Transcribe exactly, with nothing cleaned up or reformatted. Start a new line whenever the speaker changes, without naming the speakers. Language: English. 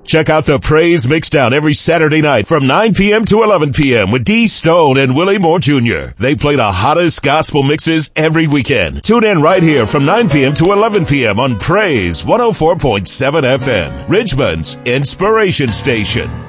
Check out the Praise Mixdown every Saturday night from nine p.m. to eleven p.m. with D Stone and Willie Moore Junior They play the hottest gospel mixes every weekend. Tune in right here from nine p.m. to eleven p.m. on Praise one oh four point seven F M, Richmond's Inspiration Station.